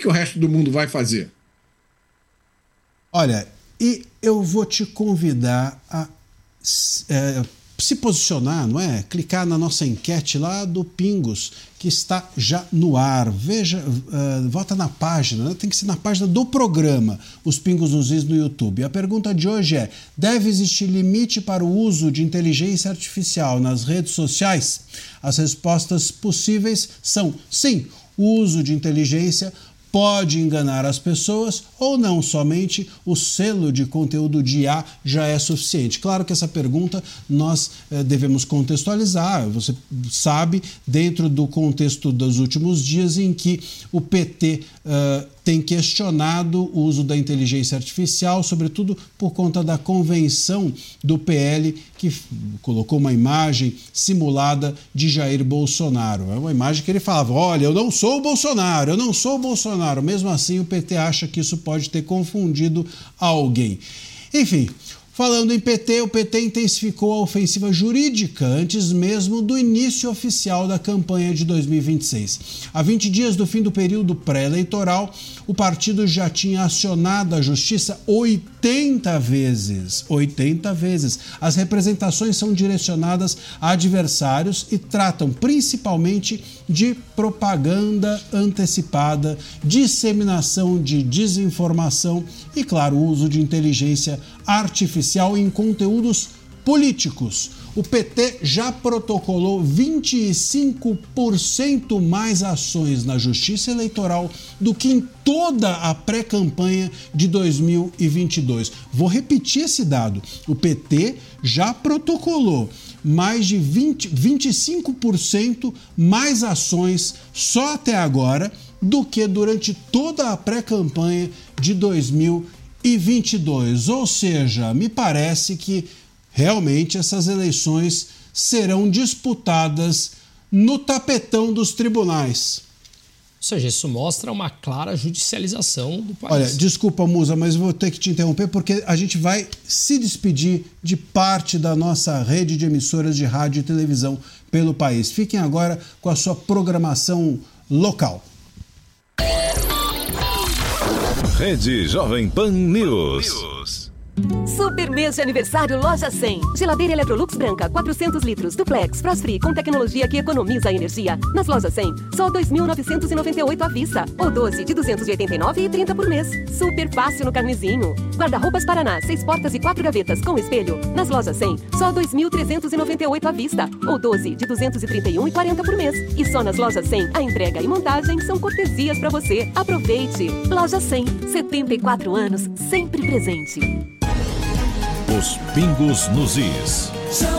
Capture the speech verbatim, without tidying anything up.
que o resto do mundo vai fazer? Olha, e eu vou te convidar a é, se posicionar, não é? Clicar na nossa enquete lá do Pingos, que está já no ar. Veja, uh, volta na página, né? Tem que ser na página do programa, Os Pingos nos Is no YouTube. A pergunta de hoje é: deve existir limite para o uso de inteligência artificial nas redes sociais? As respostas possíveis são sim, o uso de inteligência pode enganar as pessoas ou não, somente o selo de conteúdo de I A já é suficiente? Claro que essa pergunta nós eh, devemos contextualizar, você sabe, dentro do contexto dos últimos dias em que o P T uh, tem questionado o uso da inteligência artificial, sobretudo por conta da convenção do P L, que colocou uma imagem simulada de Jair Bolsonaro. É uma imagem que ele falava: olha, eu não sou o Bolsonaro, eu não sou o Bolsonaro. Mesmo assim, o P T acha que isso pode ter confundido alguém. Enfim, falando em P T, o P T intensificou a ofensiva jurídica antes mesmo do início oficial da campanha de dois mil e vinte e seis. Há vinte dias do fim do período pré-eleitoral, o partido já tinha acionado a justiça oitenta vezes. oitenta vezes. As representações são direcionadas a adversários e tratam principalmente de propaganda antecipada, disseminação de desinformação e, claro, o uso de inteligência artificial em conteúdos políticos. O P T já protocolou vinte e cinco por cento mais ações na Justiça Eleitoral do que em toda a pré-campanha de dois mil e vinte e dois. Vou repetir esse dado. O P T já protocolou mais de vinte, vinte e cinco por cento mais ações só até agora do que durante toda a pré-campanha de dois mil e vinte e dois. Ou seja, me parece que realmente essas eleições serão disputadas no tapetão dos tribunais. Ou seja, isso mostra uma clara judicialização do país. Olha, desculpa, Musa, mas vou ter que te interromper porque a gente vai se despedir de parte da nossa rede de emissoras de rádio e televisão pelo país. Fiquem agora com a sua programação local. Rede Jovem Pan News. Super mês de aniversário Loja cem. Geladeira Electrolux branca, quatrocentos litros, duplex, frost free, com tecnologia que economiza energia. Nas Lojas cem, só dois mil novecentos e noventa e oito à vista. Ou doze de duzentos e oitenta e nove reais e trinta por mês. Super fácil no carnezinho. Guarda-roupas Paraná, seis portas e quatro gavetas com espelho. Nas Lojas cem, só dois mil trezentos e noventa e oito à vista. Ou doze de duzentos e trinta e um reais e quarenta por mês. E só nas Lojas cem, a entrega e montagem são cortesias para você. Aproveite! Loja cem, setenta e quatro anos, sempre presente. Os Pingos nos Is.